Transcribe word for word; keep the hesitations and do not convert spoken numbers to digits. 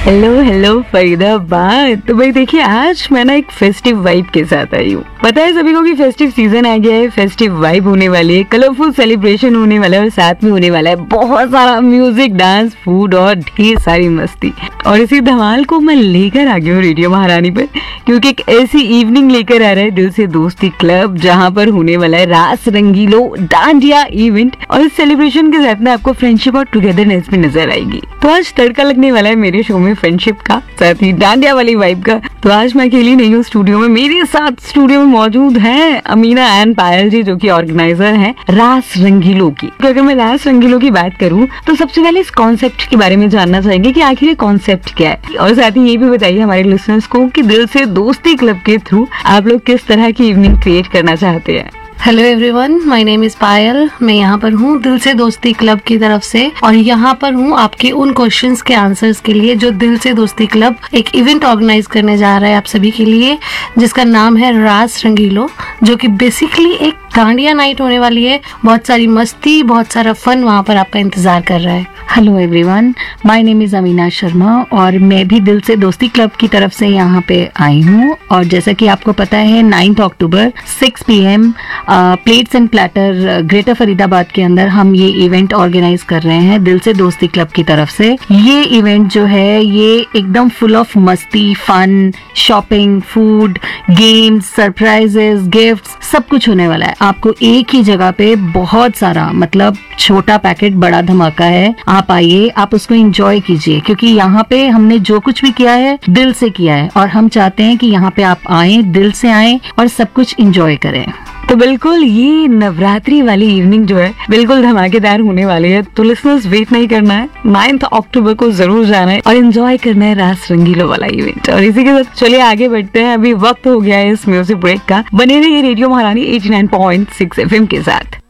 Hello hello Faridabad. तो भाई देखिए, आज मैं ना एक फेस्टिव वाइब के साथ आई हूँ। पता है सभी को कि फेस्टिव सीजन आ गया है, फेस्टिव वाइब होने वाली है, कलरफुल सेलिब्रेशन होने वाला है और साथ में होने वाला है बहुत सारा म्यूजिक, डांस, फूड और ढेर सारी मस्ती। और इसी धमाल को मैं लेकर आ गई हूँ रेडियो महारानी पर, क्योंकि एक ऐसी इवनिंग लेकर आ रहा है दिल से दोस्ती क्लब, जहाँ पर होने वाला है रास रंगीलो डांडिया इवेंट। और इस सेलिब्रेशन के साथ में आपको फ्रेंडशिप और टुगेदरनेस भी नजर आएगी। तो आज तड़का लगने वाला है मेरे शो में फ्रेंडशिप का, साथ ही डांडिया वाली वाइब का। तो आज मैं अकेली नहीं हूँ स्टूडियो में, मेरे साथ स्टूडियो में मौजूद हैं अमीना एंड पायल जी, जो कि ऑर्गेनाइजर हैं रास रंगीलो की। तो अगर मैं रास रंगीलो की बात करूँ तो सबसे पहले इस कॉन्सेप्ट के बारे में जानना चाहेंगे कि आखिर ये कॉन्सेप्ट क्या है, और साथ ही ये भी बताइए हमारे लिसनर्स को कि दिल से दोस्ती क्लब के थ्रू आप लोग किस तरह की इवनिंग क्रिएट करना चाहते हैं। Hello everyone, my name is पायल। मैं यहाँ पर हूँ दिल से दोस्ती क्लब की तरफ से, और यहाँ पर हूँ आपके उन क्वेश्चंस के आंसर्स के लिए जो दिल से दोस्ती क्लब एक इवेंट ऑर्गेनाइज करने जा रहा है आप सभी के लिए, जिसका नाम है रास रंगीलो, जो कि बेसिकली एक डांडिया नाइट होने वाली है। बहुत सारी मस्ती, बहुत सारा फन वहाँ पर आपका इंतजार कर रहा है। Hello everyone, my name is Amina Sharma और मैं भी दिल से दोस्ती क्लब की तरफ से यहाँ पे आई हूँ। और जैसा कि आपको पता है, ninth October six P M plates and platter greater Faridabad के अंदर हम ये इवेंट ऑर्गेनाइज कर रहे हैं दिल से दोस्ती क्लब की तरफ से। ये इवेंट जो है ये एकदम फुल ऑफ मस्ती, fun, shopping, food, games, surprises, gifts, सब कुछ होने वाला है। आपको एक ही जगह पे बहुत सारा, मतलब छोटा पैकेट बड़ा धमाका है। आप आइए, आप उसको एंजॉय कीजिए, क्योंकि यहाँ पे हमने जो कुछ भी किया है दिल से किया है, और हम चाहते हैं कि यहाँ पे आप आए, दिल से आए और सब कुछ एंजॉय करें। तो बिल्कुल ये नवरात्रि वाली इवनिंग जो है बिल्कुल धमाकेदार होने वाली है। तो लिसनर्स वेट नहीं करना है, नाइन्थ अक्टूबर को जरूर जाना है और एंजॉय करना है रास रंगीलो वाला इवेंट। और इसी के साथ चलिए आगे बढ़ते हैं, अभी वक्त हो गया है इस म्यूजिक ब्रेक का। बने रहिए रेडियो महारानी eighty nine point six F M के साथ।